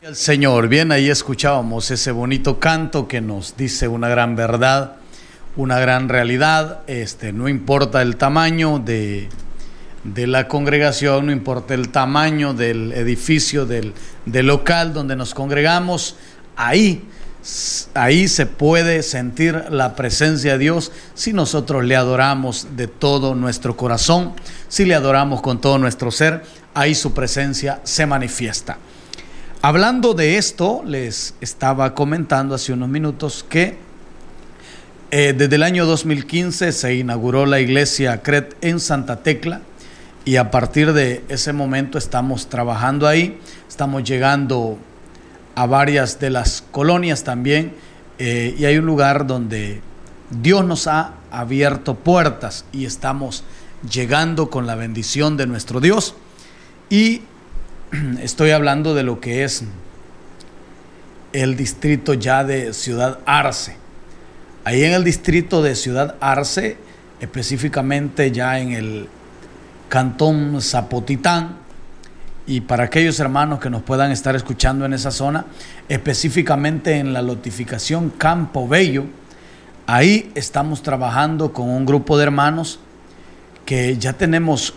El Señor, bien, ahí escuchábamos ese bonito canto que nos dice una gran verdad, una gran realidad. No importa el tamaño de la congregación, no importa el tamaño del edificio, del local donde nos congregamos, ahí se puede sentir la presencia de Dios si nosotros le adoramos de todo nuestro corazón, si le adoramos con todo nuestro ser, ahí su presencia se manifiesta. Hablando de esto, les estaba comentando hace unos minutos que desde el año 2015 se inauguró la iglesia CRET en Santa Tecla y a partir de ese momento estamos trabajando ahí, estamos llegando a varias de las colonias también y hay un lugar donde Dios nos ha abierto puertas y estamos llegando con la bendición de nuestro Dios. Y estoy hablando de lo que es el distrito ya de Ciudad Arce. Ahí en el distrito de Ciudad Arce, específicamente ya en el cantón Zapotitán, y para aquellos hermanos que nos puedan estar escuchando en esa zona, específicamente en la lotificación Campo Bello, ahí estamos trabajando con un grupo de hermanos que ya tenemos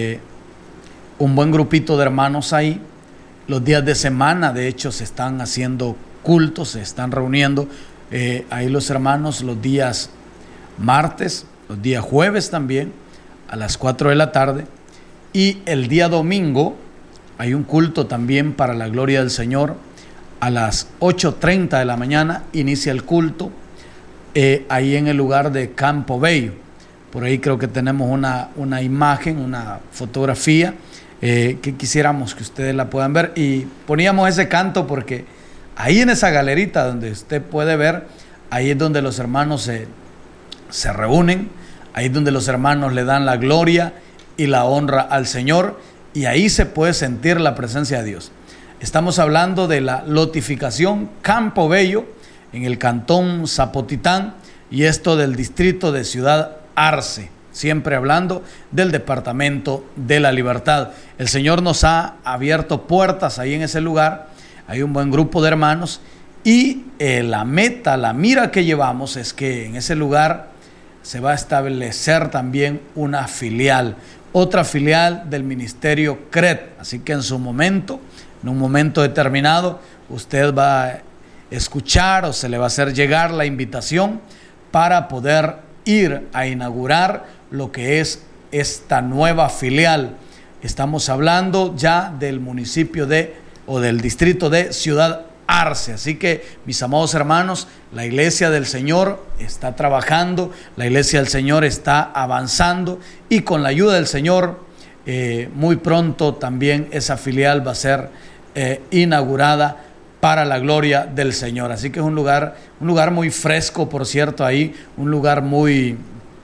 un buen grupito de hermanos ahí. Los días de semana, de hecho, se están haciendo cultos, se están reuniendo ahí los hermanos los días martes, los días jueves también, a las 4 de la tarde. Y el día domingo hay un culto también para la gloria del Señor. A las 8:30 de la mañana inicia el culto ahí en el lugar de Campo Bello. Por ahí creo que tenemos una imagen, una fotografía que quisiéramos que ustedes la puedan ver, y poníamos ese canto porque ahí en esa galerita donde usted puede ver, ahí es donde los hermanos se reúnen, ahí es donde los hermanos le dan la gloria y la honra al Señor, y ahí se puede sentir la presencia de Dios. Estamos hablando de la lotificación Campo Bello en el cantón Zapotitán, y esto del distrito de Ciudad Arce, siempre hablando del departamento de la Libertad. El Señor nos ha abierto puertas ahí en ese lugar, hay un buen grupo de hermanos, y la mira que llevamos es que en ese lugar se va a establecer también una filial, otra filial del ministerio CRET. Así que en un momento determinado, usted va a escuchar o se le va a hacer llegar la invitación para poder ir a inaugurar lo que es esta nueva filial. Estamos hablando ya del municipio o del distrito de Ciudad Arce. Así que, mis amados hermanos, la iglesia del Señor está trabajando, la iglesia del Señor está avanzando, y con la ayuda del Señor muy pronto también esa filial va a ser inaugurada para la gloria del Señor. Así que es un lugar muy fresco, por cierto, ahí, un lugar muy,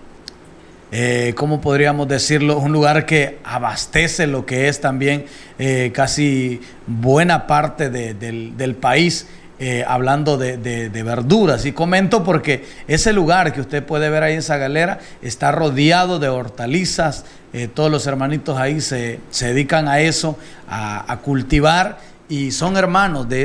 ¿cómo podríamos decirlo? Un lugar que abastece lo que es también casi buena parte del país, hablando de verduras. Y comento porque ese lugar que usted puede ver ahí en esa galera está rodeado de hortalizas. Todos los hermanitos ahí se dedican a eso, a cultivar. Y son hermanos de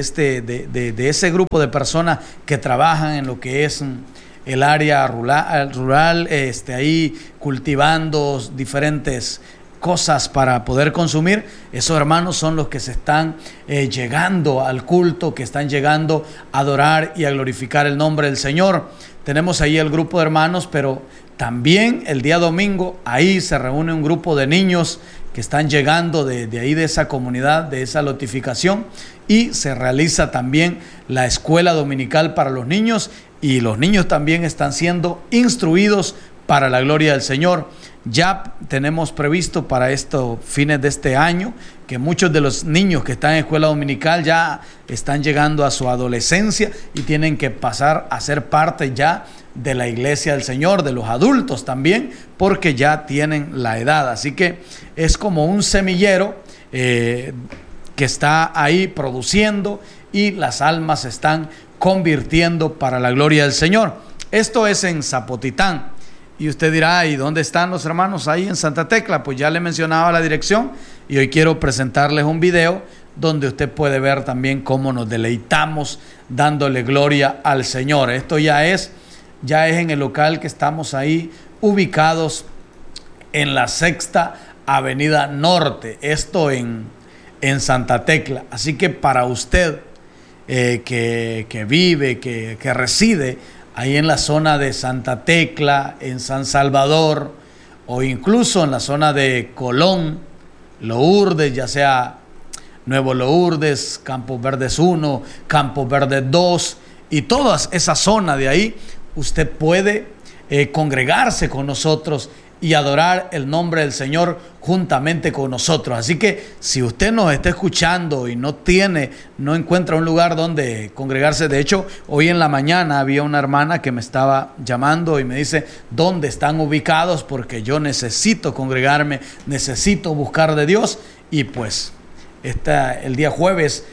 ese grupo de personas que trabajan en lo que es el área rural, ahí cultivando diferentes cosas para poder consumir. Esos hermanos son los que se están llegando al culto, que están llegando a adorar y a glorificar el nombre del Señor. Tenemos ahí el grupo de hermanos, pero también el día domingo ahí se reúne un grupo de niños que están llegando de ahí, de esa comunidad, de esa lotificación, y se realiza también la escuela dominical para los niños, y los niños también están siendo instruidos para la gloria del Señor. Ya tenemos previsto para estos fines de este año que muchos de los niños que están en escuela dominical ya están llegando a su adolescencia y tienen que pasar a ser parte ya de la iglesia del Señor, de los adultos también, porque ya tienen la edad. Así que es como un semillero que está ahí produciendo, y las almas se están convirtiendo para la gloria del Señor. Esto es en Zapotitán. Y usted dirá, ¿y dónde están los hermanos? Ahí en Santa Tecla. Pues ya le mencionaba la dirección, y hoy quiero presentarles un video donde usted puede ver también cómo nos deleitamos dándole gloria al Señor. Esto ya es en el local que estamos ahí ubicados en la Sexta Avenida Norte, esto en Santa Tecla. Así que para usted que vive, que reside ahí en la zona de Santa Tecla, en San Salvador, o incluso en la zona de Colón, Lourdes, ya sea Nuevo Lourdes, Campos Verdes 1, Campos Verdes 2 y toda esa zona de ahí, usted puede congregarse con nosotros y adorar el nombre del Señor juntamente con nosotros. Así que si usted nos está escuchando y no encuentra un lugar donde congregarse, de hecho hoy en la mañana había una hermana que me estaba llamando y me dice ¿dónde están ubicados? Porque yo necesito congregarme, necesito buscar de Dios. Y pues el día jueves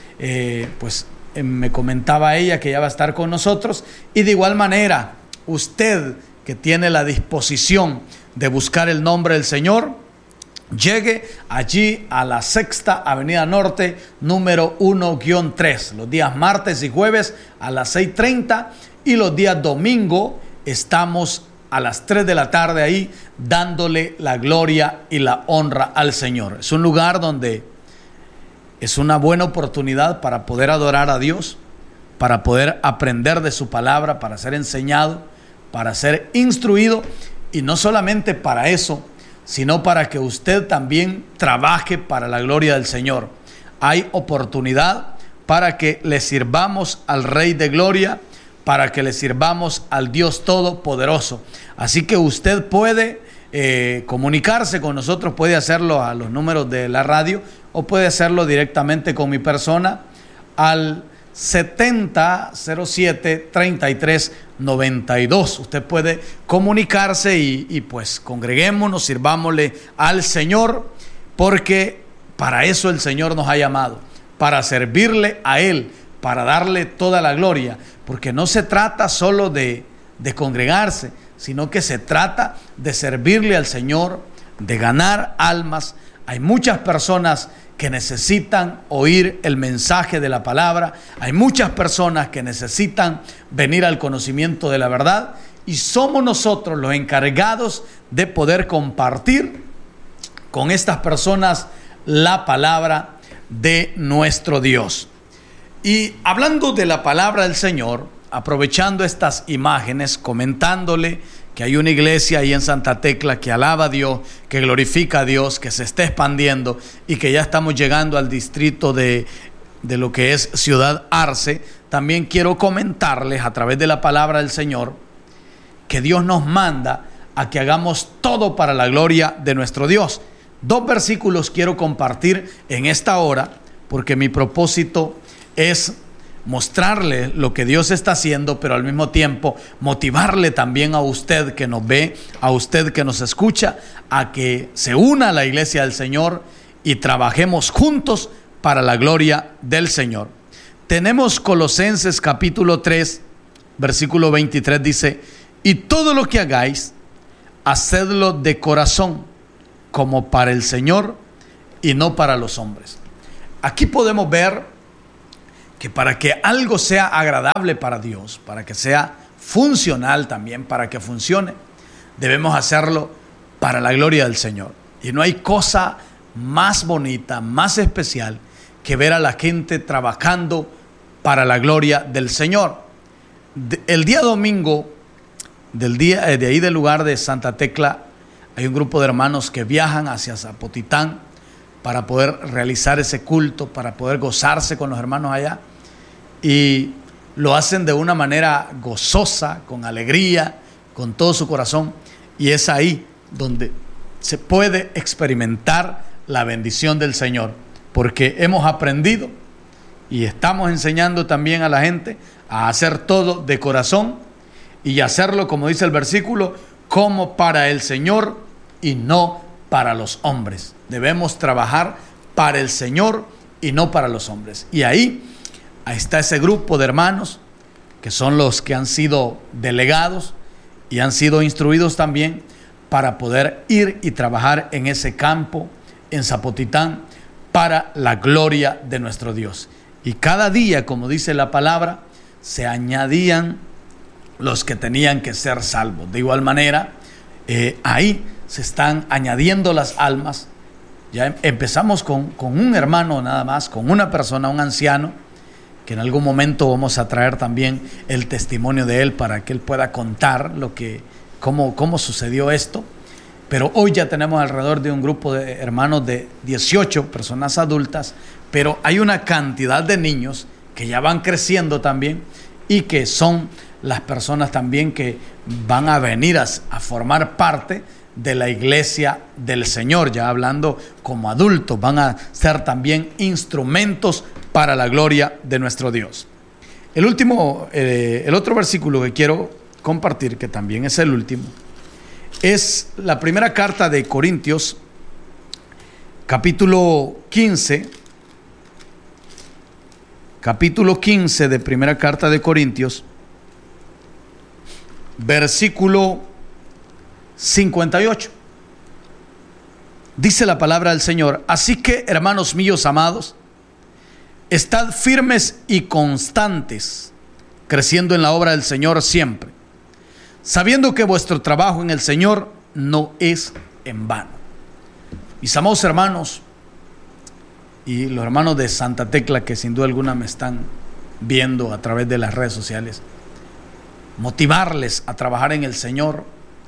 me comentaba ella que ya va a estar con nosotros. Y de igual manera, usted que tiene la disposición de buscar el nombre del Señor, llegue allí a la Sexta Avenida Norte, número 1-3, los días martes y jueves a las 6:30 y los días domingo estamos a las 3 de la tarde ahí dándole la gloria y la honra al Señor. Es un lugar donde es una buena oportunidad para poder adorar a Dios, para poder aprender de su palabra, para ser enseñado, para ser instruido. Y no solamente para eso, sino para que usted también trabaje para la gloria del Señor. Hay oportunidad para que le sirvamos al Rey de Gloria, para que le sirvamos al Dios Todopoderoso. Así que usted puede comunicarse con nosotros, puede hacerlo a los números de la radio o puede hacerlo directamente con mi persona al 7007-3392. Usted puede comunicarse y pues congreguémonos, sirvámosle al Señor, porque para eso el Señor nos ha llamado, para servirle a Él, para darle toda la gloria, porque no se trata solo de congregarse, sino que se trata de servirle al Señor, de ganar almas. Hay muchas personas que necesitan oír el mensaje de la palabra. Hay muchas personas que necesitan venir al conocimiento de la verdad y somos nosotros los encargados de poder compartir con estas personas la palabra de nuestro Dios. Y hablando de la palabra del Señor, aprovechando estas imágenes, comentándole que hay una iglesia ahí en Santa Tecla que alaba a Dios, que glorifica a Dios, que se está expandiendo y que ya estamos llegando al distrito de lo que es Ciudad Arce. También quiero comentarles a través de la palabra del Señor que Dios nos manda a que hagamos todo para la gloria de nuestro Dios. 2 versículos quiero compartir en esta hora porque mi propósito es mostrarle lo que Dios está haciendo, pero al mismo tiempo motivarle también a usted que nos ve, a usted que nos escucha, a que se una a la iglesia del Señor y trabajemos juntos para la gloria del Señor. Tenemos Colosenses capítulo 3, versículo 23, dice: y todo lo que hagáis, hacedlo de corazón, como para el Señor y no para los hombres. Aquí podemos ver que para que algo sea agradable para Dios, para que sea funcional también, para que funcione, debemos hacerlo para la gloria del Señor. Y no hay cosa más bonita, más especial que ver a la gente trabajando para la gloria del Señor. El día domingo, de ahí del lugar de Santa Tecla, hay un grupo de hermanos que viajan hacia Zapotitán para poder realizar ese culto, para poder gozarse con los hermanos allá. Y lo hacen de una manera gozosa, con alegría, con todo su corazón. Y es ahí donde se puede experimentar la bendición del Señor. Porque hemos aprendido y estamos enseñando también a la gente a hacer todo de corazón y hacerlo, como dice el versículo, como para el Señor y no para los hombres. Debemos trabajar para el Señor y no para los hombres. Y ahí está ese grupo de hermanos que son los que han sido delegados y han sido instruidos también para poder ir y trabajar en ese campo, en Zapotitán, para la gloria de nuestro Dios. Y cada día, como dice la palabra, se añadían los que tenían que ser salvos. De igual manera, ahí se están añadiendo las almas. Ya empezamos con un hermano nada más, con una persona, un anciano, que en algún momento vamos a traer también el testimonio de él para que él pueda contar cómo sucedió esto. Pero hoy ya tenemos alrededor de un grupo de hermanos de 18 personas adultas, pero hay una cantidad de niños que ya van creciendo también y que son las personas también que van a venir a formar parte de la iglesia del Señor, ya hablando como adultos, van a ser también instrumentos para la gloria de nuestro Dios. El otro versículo que quiero compartir, que también es el último, es la primera carta de Corintios, capítulo 15 de primera carta de Corintios, versículo 58. Dice la palabra del Señor: así que, hermanos míos amados, estad firmes y constantes, creciendo en la obra del Señor siempre, sabiendo que vuestro trabajo en el Señor no es en vano. Mis amados hermanos, y los hermanos de Santa Tecla, que sin duda alguna me están viendo a través de las redes sociales, motivarles a trabajar en el Señor.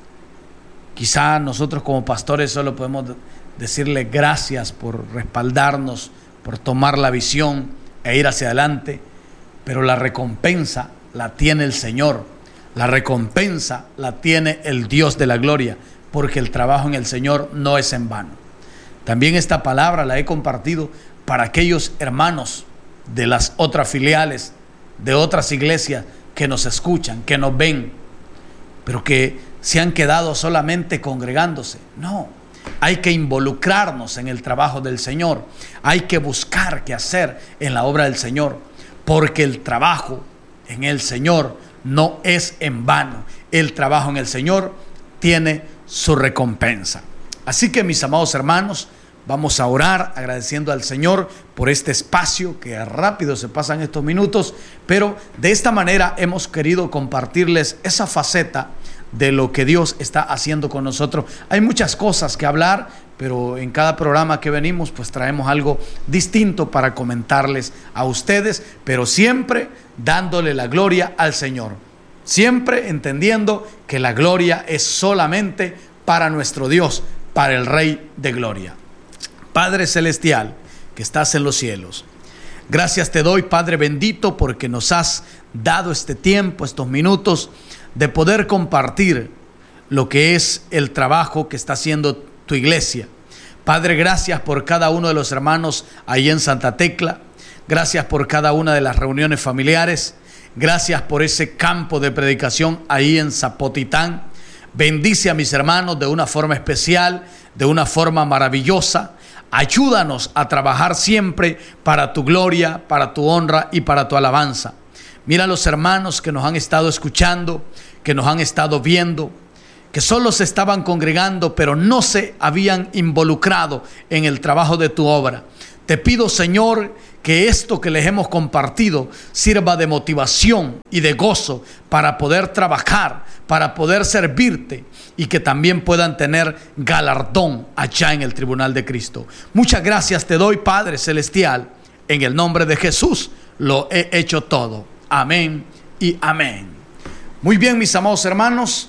Quizá nosotros como pastores solo podemos decirle gracias por respaldarnos, por tomar la visión e ir hacia adelante, pero la recompensa la tiene el Señor, la recompensa la tiene el Dios de la gloria, porque el trabajo en el Señor no es en vano. También esta palabra la he compartido para aquellos hermanos de las otras filiales, de otras iglesias que nos escuchan, que nos ven, pero que se han quedado solamente congregándose. No, hay que involucrarnos en el trabajo del Señor, hay que buscar qué hacer en la obra del Señor, porque el trabajo en el Señor no es en vano. El trabajo en el Señor tiene su recompensa. Así que, mis amados hermanos, vamos a orar agradeciendo al Señor por este espacio, que rápido se pasan estos minutos, pero de esta manera hemos querido compartirles esa faceta de lo que Dios está haciendo con nosotros. Hay muchas cosas que hablar, pero en cada programa que venimos pues traemos algo distinto para comentarles a ustedes, pero siempre dándole la gloria al Señor, siempre entendiendo que la gloria es solamente para nuestro Dios, para el Rey de Gloria. Padre Celestial, que estás en los cielos, gracias te doy, Padre bendito, porque nos has dado este tiempo, estos minutos, de poder compartir lo que es el trabajo que está haciendo tu iglesia. Padre, gracias por cada uno de los hermanos ahí en Santa Tecla, gracias por cada una de las reuniones familiares, gracias por ese campo de predicación ahí en Zapotitán. Bendice a mis hermanos de una forma especial, de una forma maravillosa. Ayúdanos a trabajar siempre para tu gloria, para tu honra y para tu alabanza. Mira a los hermanos que nos han estado escuchando, que nos han estado viendo, que solo se estaban congregando, pero no se habían involucrado en el trabajo de tu obra. Te pido, Señor, que esto que les hemos compartido sirva de motivación y de gozo para poder trabajar, para poder servirte, y que también puedan tener galardón allá en el tribunal de Cristo. Muchas gracias te doy, Padre Celestial. En el nombre de Jesús lo he hecho todo. Amén y amén. Muy bien, mis amados hermanos,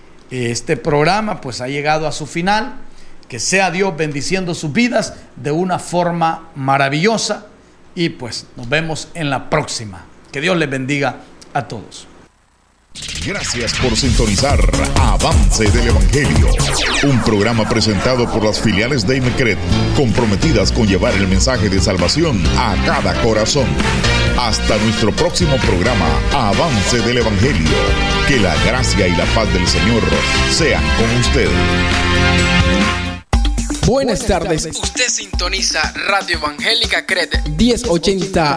este programa pues ha llegado a su final. Que sea Dios bendiciendo sus vidas de una forma maravillosa, y pues nos vemos en la próxima. Que Dios les bendiga a todos. Gracias por sintonizar Avance del Evangelio, un programa presentado por las filiales de IMECRED, comprometidas con llevar el mensaje de salvación a cada corazón. Hasta nuestro próximo programa, Avance del Evangelio. Que la gracia y la paz del Señor sean con usted. Buenas tardes. Usted sintoniza Radio Evangélica CRED 1080